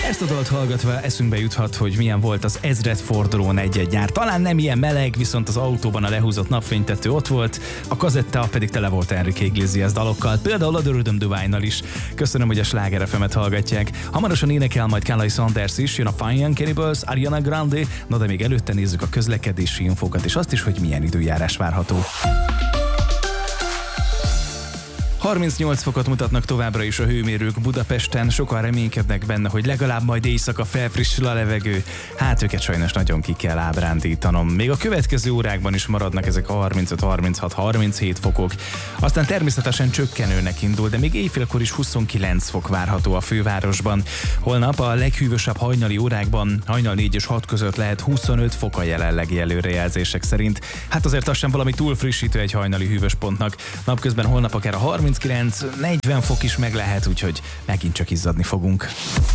Ezt a dalt hallgatva eszünkbe juthat, hogy milyen volt az ezredfordulón egy-egy nyár. Talán nem ilyen meleg, viszont az autóban a lehúzott napfénytető ott volt, a kazetta pedig tele volt Enrique Iglesias dalokkal, például a The Rhythm Divine-nal is. Köszönöm, hogy a Sláger FM-et hallgatják. Hamarosan énekel majd Calais Sanders is, jön a Fine Young Cannibals, Ariana Grande, na de még előtte nézzük a közlekedési infókat, és azt is, hogy milyen időjárás várható. 38 fokot mutatnak továbbra is a hőmérők Budapesten, sokan reménykednek benne, hogy legalább majd éjszaka felfrissül a levegő. Hát őket sajnos nagyon ki kell ábrándítanom. Még a következő órákban is maradnak ezek a 35, 36, 37 fokok. Aztán természetesen csökkenőnek indul, de még éjfélkor is 29 fok várható a fővárosban. Holnap a leghűvösebb hajnali órákban, hajnal 4 és 6 között lehet 25 fok a jelenlegi előrejelzések szerint. Hát azért az sem valami túl frissítő egy hajnali hűvöspontnak. Napközben holnap akár a 39-40 fok is meg lehet, úgyhogy megint csak izzadni fogunk.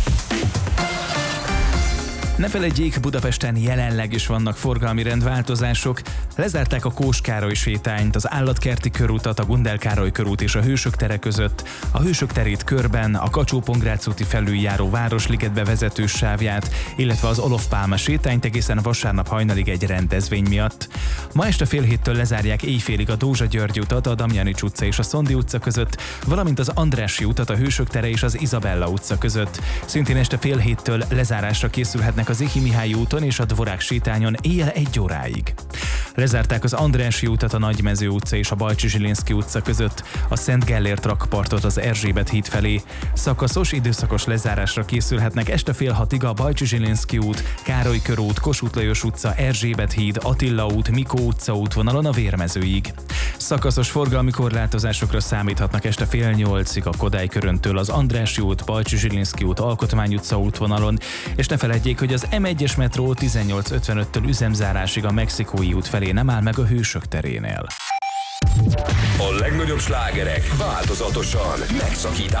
Ne feledjék, Budapesten jelenleg is vannak forgalmi rendváltozások. Lezárták a Kós Károly sétányt, az Állatkerti körútat, a Gundel Károly körút és a Hősök tere között, a Hősök terét körben, a Kacsó-Pongrác úti felüljáró Városligetbe vezető sávját, illetve az Olof Pálma sétányt egészen vasárnap hajnalig egy rendezvény miatt. Ma este fél héttől lezárják éjfélig a Dózsa György utat, a Damjanics utca és a Szondi utca között, valamint az Andrássy utat, a Hősök tere és az Izabella utca között. Szintén este fél héttől lezárásra készülhetnek az Éhi Mihály úton és a Dvorák sétányon éjjel 1 óráig. Lezárták az Andrássy utat, a Nagymező utca és a Bajcsi Zsilinszky utca között, a Szent Gellért rakpartot az Erzsébet híd felé. Szakaszos, időszakos lezárásra készülhetnek este fél 6-ig a Bajcsi Zsilinszky út, Károly körút, Kossuth Lajos utca, Erzsébet híd, Attila út, Mikó utca útvonalon a Vérmezőig. Szakaszos forgalmi korlátozásokra számíthatnak este fél 8-ig a Kodály köröntől az Andrássy út, Bajcsi Zsilinszky út, Alkotmány utca útvonalon, és ne feledjék, hogy az M1-es metró 18:55-től üzemzárásig a Mexikói út felé nem áll meg a Hősök terénél. A legnagyobb slágerek változatosan, megszakításban.